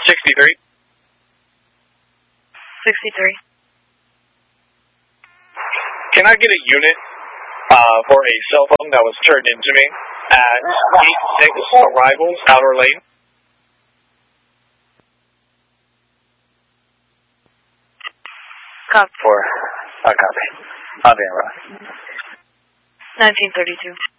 63. 63. Can I get a unit for a cell phone that was turned into me at 86 Arrivals, Outer Lane? Copy. 4. Copy. I'll be in route. 1932.